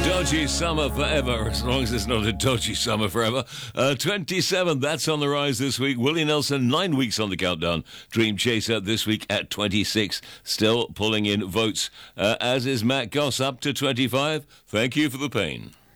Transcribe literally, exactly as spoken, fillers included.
Dodgy summer forever, as long as it's not a dodgy summer forever. Uh, twenty-seven, that's on the rise this week. Willie Nelson, nine weeks on the countdown. Dream Chaser this week at twenty-six, still pulling in votes, uh, as is Matt Goss up to twenty-five. Thank you for the pain.